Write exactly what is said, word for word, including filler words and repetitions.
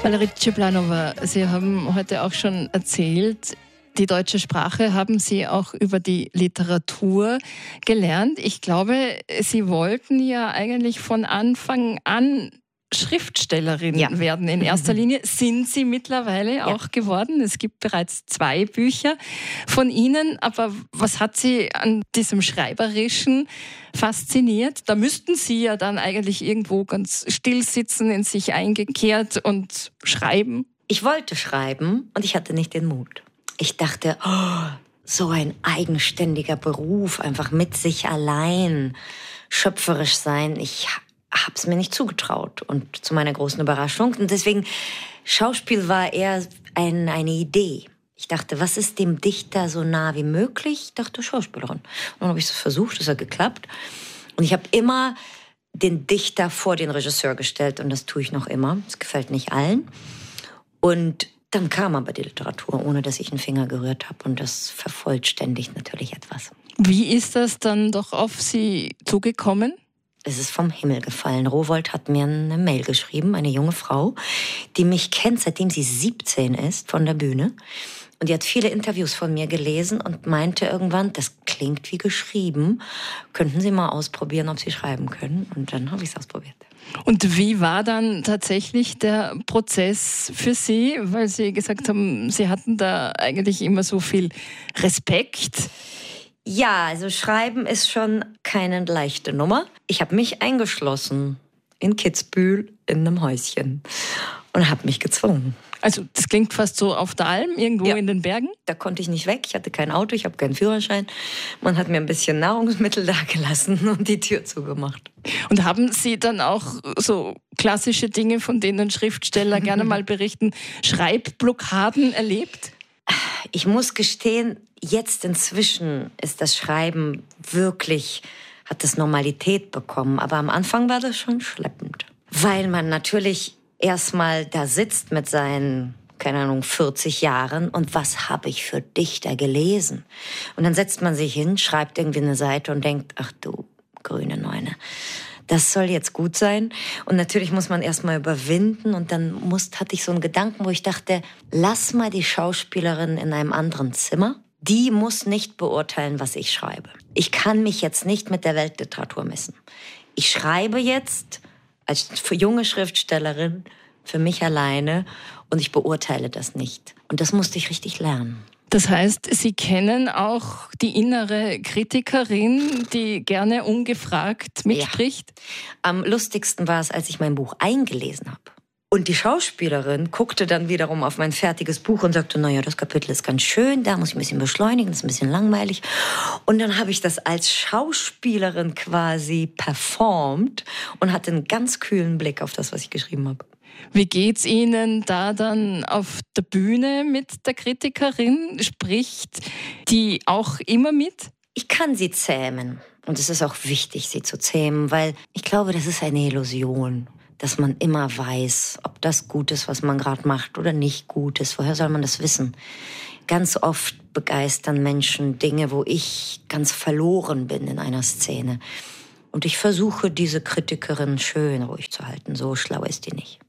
Valerie Czeplanowa, Sie haben heute auch schon erzählt, die deutsche Sprache haben Sie auch über die Literatur gelernt. Ich glaube, Sie wollten ja eigentlich von Anfang an Schriftstellerin Ja. werden in erster Linie. Sind Sie mittlerweile Ja. auch geworden? Es gibt bereits zwei Bücher von Ihnen. Aber was hat Sie an diesem Schreiberischen fasziniert? Da müssten Sie ja dann eigentlich irgendwo ganz still sitzen, in sich eingekehrt und schreiben. Ich wollte schreiben und ich hatte nicht den Mut. Ich dachte, oh, so ein eigenständiger Beruf, einfach mit sich allein, schöpferisch sein. Ich habe es mir nicht zugetraut und zu meiner großen Überraschung. Und deswegen, Schauspiel war eher ein, eine Idee. Ich dachte, was ist dem Dichter so nah wie möglich? Ich dachte, Schauspielerin. Und dann habe ich es versucht, es hat geklappt. Und ich habe immer den Dichter vor den Regisseur gestellt und das tue ich noch immer. Das gefällt nicht allen. Und dann kam aber die Literatur, ohne dass ich einen Finger gerührt habe. Und das vervollständigt natürlich etwas. Wie ist das dann doch auf Sie zugekommen? Es ist vom Himmel gefallen. Rowohlt hat mir eine Mail geschrieben, eine junge Frau, die mich kennt, seitdem sie siebzehn ist, von der Bühne. Und die hat viele Interviews von mir gelesen und meinte irgendwann, das klingt wie geschrieben. Könnten Sie mal ausprobieren, ob Sie schreiben können? Und dann habe ich es ausprobiert. Und wie war dann tatsächlich der Prozess für Sie? Weil Sie gesagt haben, Sie hatten da eigentlich immer so viel Respekt. Ja, also Schreiben ist schon keine leichte Nummer. Ich habe mich eingeschlossen in Kitzbühel in einem Häuschen und habe mich gezwungen. Also das klingt fast so auf der Alm, irgendwo Ja. in den Bergen? Da konnte ich nicht weg, ich hatte kein Auto, ich habe keinen Führerschein. Man hat mir ein bisschen Nahrungsmittel dagelassen und die Tür zugemacht. Und haben Sie dann auch so klassische Dinge, von denen Schriftsteller gerne mal berichten, Schreibblockaden erlebt? Ich muss gestehen, jetzt inzwischen ist das Schreiben wirklich, hat das Normalität bekommen. Aber am Anfang war das schon schleppend. Weil man natürlich erstmal da sitzt mit seinen, keine Ahnung, vierzig Jahren und was habe ich für Dichter gelesen? Und dann setzt man sich hin, schreibt irgendwie eine Seite und denkt, ach du grüne Neune, das soll jetzt gut sein. Und natürlich muss man erstmal überwinden und dann muss, hatte ich so einen Gedanken, wo ich dachte, lass mal die Schauspielerin in einem anderen Zimmer. Die muss nicht beurteilen, was ich schreibe. Ich kann mich jetzt nicht mit der Weltliteratur messen. Ich schreibe jetzt als junge Schriftstellerin für mich alleine und ich beurteile das nicht. Und das musste ich richtig lernen. Das heißt, Sie kennen auch die innere Kritikerin, die gerne ungefragt mitspricht? Ja. Am lustigsten war es, als ich mein Buch eingelesen habe. Und die Schauspielerin guckte dann wiederum auf mein fertiges Buch und sagte, naja, das Kapitel ist ganz schön, da muss ich ein bisschen beschleunigen, das ist ein bisschen langweilig. Und dann habe ich das als Schauspielerin quasi performt und hatte einen ganz kühlen Blick auf das, was ich geschrieben habe. Wie geht's Ihnen da dann auf der Bühne mit der Kritikerin? Spricht die auch immer mit? Ich kann sie zähmen. Und es ist auch wichtig, sie zu zähmen, weil ich glaube, das ist eine Illusion, dass man immer weiß, ob das gut ist, was man gerade macht oder nicht gut ist. Woher soll man das wissen? Ganz oft begeistern Menschen Dinge, wo ich ganz verloren bin in einer Szene. Und ich versuche, diese Kritikerin schön ruhig zu halten. So schlau ist die nicht.